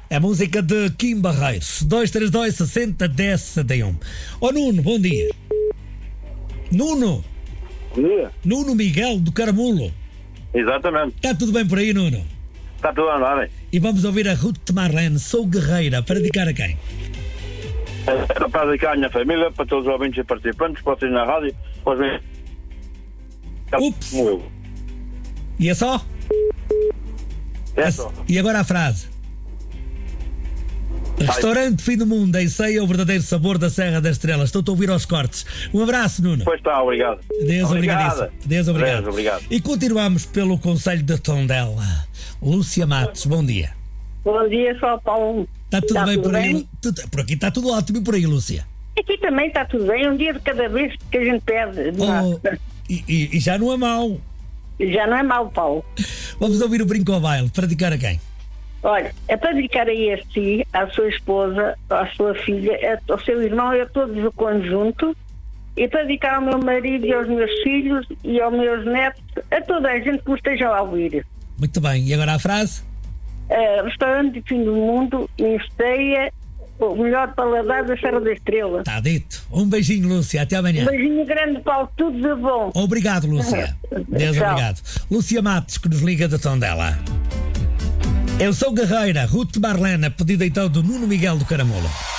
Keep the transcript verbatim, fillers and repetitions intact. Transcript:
É música de Kim Barreiros. dois três dois, sessenta, dez, sessenta e um. Ó Nuno, bom dia. Nuno. Bom dia. Nuno Miguel do Caramulo. Exatamente. Está tudo bem por aí, Nuno? Está tudo a andar, hein? E vamos ouvir a Ruth Marlene, Sou Guerreira, para dedicar a quem? É para dedicar à minha família, para todos os ouvintes e participantes, para vocês na rádio, para os meus... Ups. Como eu. E é só? É só. E agora a frase. Restaurante Fim do Mundo, em ceia o verdadeiro sabor da Serra da Estrela. Estou-te a ouvir aos cortes. Um abraço, Nuno. Pois está, obrigado. Deus obrigadíssimo. Deus obrigado. Deus, obrigado. E continuamos pelo Conselho de Tondela. Lúcia Matos, bom dia. Bom dia, só Paulo. Está tudo Está bem tudo por aí? bem? Tudo- Por aqui está tudo ótimo. E por aí, Lúcia? Aqui também está tudo bem, um dia de cada vez que a gente pede. Oh, e, e- e já não é mau. Já não é mau, Paulo. Vamos ouvir o Brinco ao Baile. Para dedicar a quem? Olha, é para dedicar aí a si, à sua esposa, à sua filha, a- ao seu irmão e a todos o conjunto, e para dedicar ao meu marido e aos meus filhos e aos meus netos, a toda a gente que me esteja a ouvir. Muito bem. E agora a frase? Uh, restaurante de Fim do Mundo, em ceia, o melhor paladar da Serra da Estrela. Está dito. Um beijinho, Lúcia. Até Um amanhã. beijinho grande, Paulo, tudo de bom. Obrigado, Lúcia. Deus Tchau. obrigado. Lúcia Matos, que nos liga de Tondela. Eu sou Guerreira, Ruth Marlene, pedido então do Nuno Miguel do Caramulo.